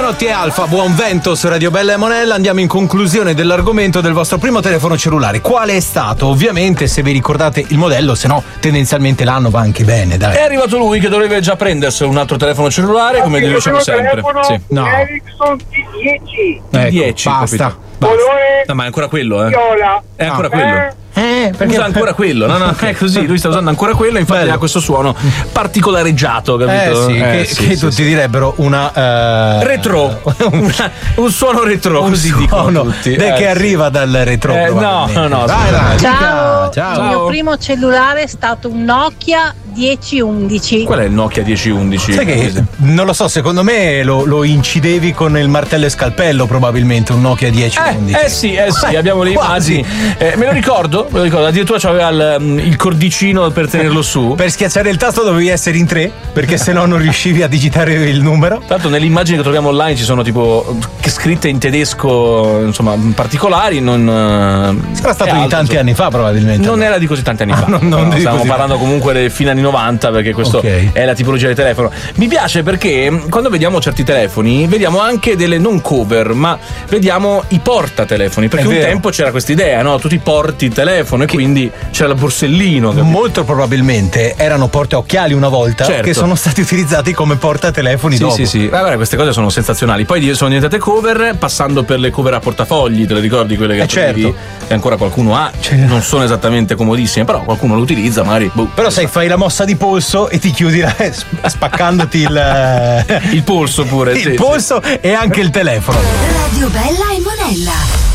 Giovanotti e Alfa, buon vento su Radio Bella e Monella. Andiamo in conclusione dell'argomento del vostro primo telefono cellulare. Quale è stato? Ovviamente, se vi ricordate il modello, se no tendenzialmente l'anno va anche bene, dai. È arrivato lui che dovrebbe già prendersi un altro telefono cellulare, come gli diciamo sempre. Sì. No. Ericsson T10. Ecco, 10, basta. Colore no, ma è ancora quello, viola. È ancora quello. Perché Usa ancora quello, no, è così, lui sta usando ancora quello, infatti ha questo suono particolareggiato, capito? Che tutti direbbero una retro, un suono retro, così dicono tutti. Che arriva dal retro. No. Dai, ciao. Ciao. Il mio primo cellulare è stato un Nokia 1011. Qual è il Nokia 1011? Sai che non lo so, secondo me lo incidevi con il martello e scalpello, probabilmente un Nokia 1011. Sì, abbiamo le immagini. Me lo ricordo, addirittura c'aveva il cordicino per tenerlo su. Per schiacciare il tasto dovevi essere in 3, perché sennò non riuscivi a digitare il numero. Tanto nelle immagini che troviamo online ci sono tipo scritte in tedesco, insomma, particolari. Sarà stato di tanti anni fa, probabilmente. Non era di così tanti anni fa. Stiamo parlando comunque dei fine anni 90, perché questo è la tipologia del telefono. Mi piace perché quando vediamo certi telefoni vediamo anche delle non cover, ma vediamo i portatelefoni, perché un tempo c'era questa idea, no? Tu ti porti il telefono e quindi c'era il borsellino, capito? Molto probabilmente erano portaocchiali una volta, che sono stati utilizzati come portatelefoni dopo. Sì. Vabbè, queste cose sono sensazionali. Poi sono diventate cover, passando per le cover a portafogli, te le ricordi quelle che certo. che ancora qualcuno ha? Non sono esattamente comodissime, però qualcuno lo utilizza, magari. Però sai, fai la mossa di polso e ti chiudi spaccandoti il polso pure. Il polso e anche il telefono. Radio Bella e Monella.